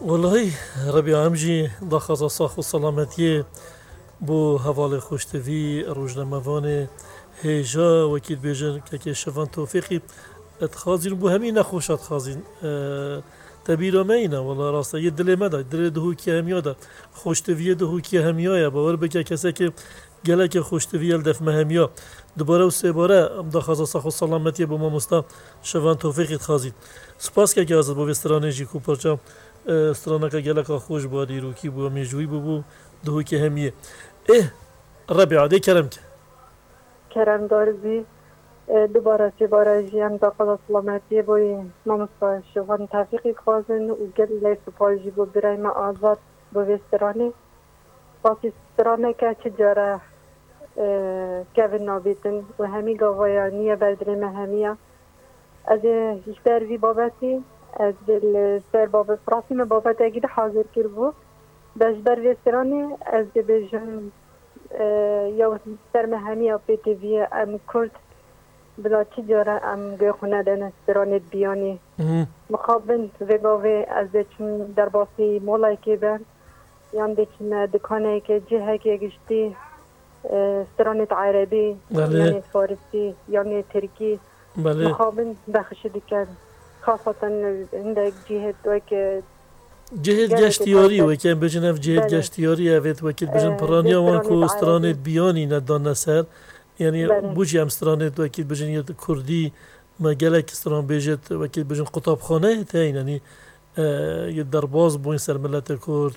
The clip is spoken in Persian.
والله ربي عمجي دخز صاخ وسلامتي بو هوال خوشتوي روجنموان هجا وكيل بيجن كي شفان توفيقي اتخازين بو همين نخوشات خازين تبیرا مینه والله راسته یه دل مده دل دهو کی همیا ده خوشتویه دهو کی همیاه باور بکه کسی که گله که خوشتویه الدف مهمیا دوباره و سه باره ام دخواست سخو سلامتی با ما مستا شوان توفیقیت خازید سپاس که از با استرانجی کو پرچم استرانه که گله که خوش بادی رو کی بو میجوی بو دهو کی همیه ربیع ده کرم که کرم دارزی دوباره سه باره جیم داخل سلامتی بوی نامستا شوان توفیقی خوازن و گل لی سپاجی بو برای ما آزاد بو وسترانی باسی استرانه که چجاره كافن نابيتن وهمي قوانية بردري مهمية از هشتر في بابتي از السر بابت فراسي من بابت اجد حاضر كربو باش بر وستراني از بجن يو سر مهمية بي تي في ام كرد بلا تجارة ام گوخونه دن استراني بياني مخابن وگاوه از چون در باسی مولاي که بن یان دیچن دکانه که جهه که گشتی استرانت عربي يعني فارسي يعني تركي مخابن بخش دكان خاصة عندك جهة وك جهة گشتیاری و که بجنف جهة گشتیاری اوید وکیل بجن پرانیا وان کو استرانت بیانی ندان نسر یعنی بوجی هم استرانت وکیل بجن یه کردی ما گلک استران بجت وکیل بجن قطاب خانه تاین یعنی یه درباز بوین سر ملت کرد